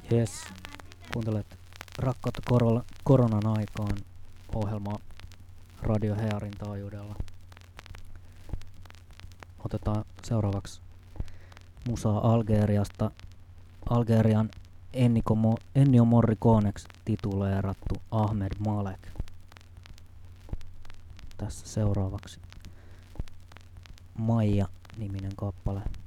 Jes, kuuntelet Rakkautta koronan aikaan ohjelmaa Radio Hearin taajuudella. Otetaan seuraavaksi musaa Algeriasta. Algerian Ennio Morriconeksi tituleerattu Ahmed Malek. Tässä seuraavaksi Maija-niminen kappale.